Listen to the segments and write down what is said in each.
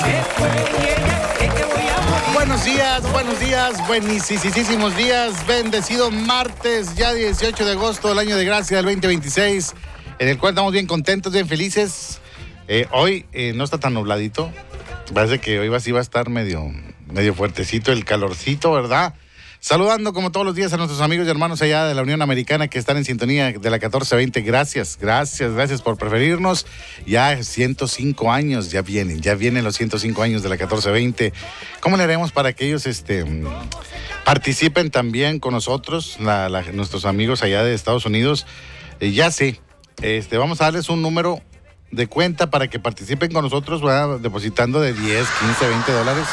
Buenos días, buenísimos días, bendecido martes, ya 18 de agosto del año de gracia del 2026, en el cual estamos bien contentos, bien felices. Hoy no está tan nubladito, parece que hoy sí va a estar medio fuertecito el calorcito, ¿verdad? Saludando como todos los días a nuestros amigos y hermanos allá de la Unión Americana que están en sintonía de la 1420. Gracias por preferirnos. Ya 105 años, ya vienen los 105 años de la 1420. ¿Cómo le haremos para que ellos participen también con nosotros, nuestros amigos allá de Estados Unidos? Ya sé, vamos a darles un número de cuenta para que participen con nosotros, ¿verdad? Depositando de 10, 15, 20 dólares.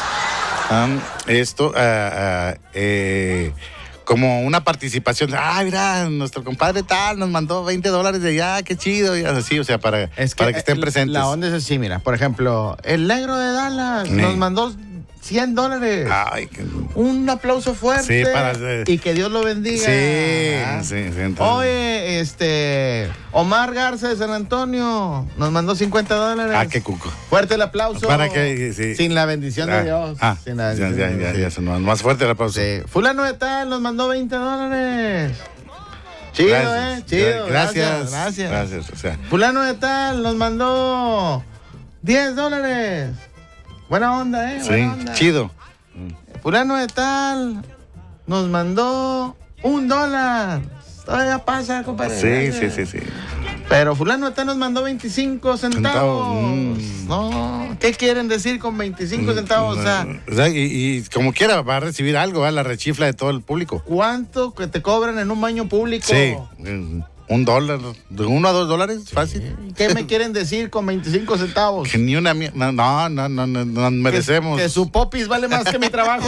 Como una participación. Mira, nuestro compadre tal nos mandó 20 dólares de allá, qué chido. Y así, o sea, para que estén presentes. La onda es así, mira, por ejemplo, el negro de Dallas nos mandó 100 dólares. Ay, un aplauso fuerte. Sí, y que Dios lo bendiga. Sí. Oye, Omar Garza de San Antonio nos mandó 50 dólares. Qué cuco. Fuerte el aplauso. Para que, sí. Sin la bendición de Dios. Sin la bendición de Dios. Ya, más fuerte el aplauso. Sí. Fulano de tal nos mandó 20 dólares. Chido, gracias. Chido. Gracias. O sea. Fulano de tal nos mandó 10 dólares. Buena onda, Sí, buena onda. Chido. Fulano de tal nos mandó $1. Todavía pasa, compadre. Sí. Pero fulano de tal nos mandó 25 centavos. No, ¿qué quieren decir con 25 centavos? O sea, y como quiera va a recibir algo, la rechifla de todo el público. ¿Cuánto que te cobran en un baño público? Sí, $1, de $1 a $2, fácil. ¿Qué me quieren decir con 25 centavos? Que ni una mierda. No merecemos. Que su popis vale más que mi trabajo.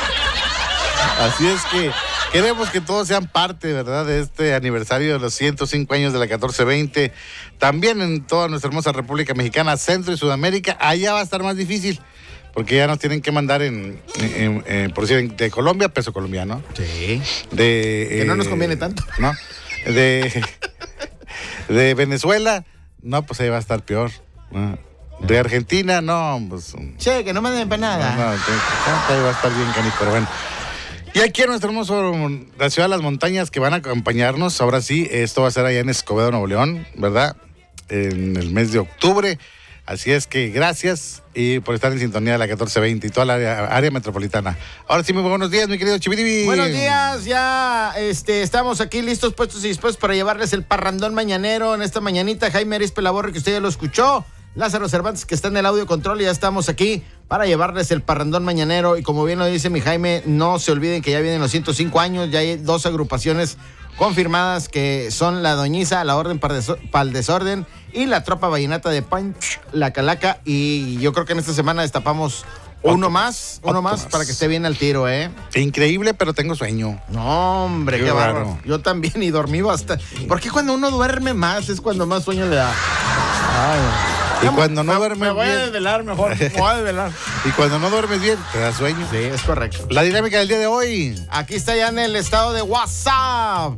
Así es que queremos que todos sean parte, ¿verdad?, de este aniversario de los 105 años de la 1420. También en toda nuestra hermosa República Mexicana, Centro y Sudamérica. Allá va a estar más difícil, porque ya nos tienen que mandar por decir, de Colombia, peso colombiano. Sí. Que no nos conviene tanto. ¿No? De Venezuela, no, pues ahí va a estar peor. De Argentina, no, pues. Che, que no me den para nada. Ahí va a estar bien canijo, pero bueno. Y aquí en nuestro hermoso, la ciudad de las montañas, que van a acompañarnos, ahora sí, esto va a ser allá en Escobedo, Nuevo León, ¿verdad? En el mes de octubre. Así es que gracias y por estar en sintonía de la 1420 y toda la área metropolitana. Ahora sí, muy buenos días, mi querido Chividivi. Buenos días, ya estamos aquí listos, puestos y dispuestos para llevarles el parrandón mañanero en esta mañanita. Jaime Arispe Laborre, que usted ya lo escuchó. Lázaro Cervantes, que está en el audio control, y ya estamos aquí para llevarles el parrandón mañanero. Y como bien lo dice mi Jaime, no se olviden que ya vienen los 105 años, ya hay 2 agrupaciones confirmadas, que son la Doñiza, la Orden Pa'l Desorden y la Tropa Vallenata de Punch, la Calaca. Y yo creo que en esta semana destapamos uno más para que esté bien al tiro, Increíble, pero tengo sueño. No, hombre, qué bárbaro. Yo también, y dormí bastante. ¿Por qué cuando uno duerme más es cuando más sueño le da? Y cuando no duermes bien. Me voy a desvelar mejor. Y cuando no duermes bien, te da sueño. Sí, es correcto. La dinámica del día de hoy. Aquí está ya en el estado de WhatsApp.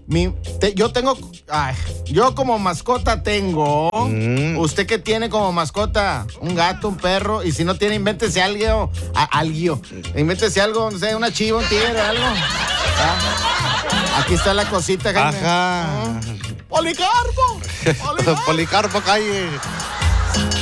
Yo como mascota tengo. ¿Usted qué tiene como mascota? Un gato, un perro. Y si no tiene, invéntese algo. Invéntese algo, no sé, una chiva, un tigre, algo. Aquí está la cosita, Jaime. Ajá. ¡Policarpo! Policarpo, calle.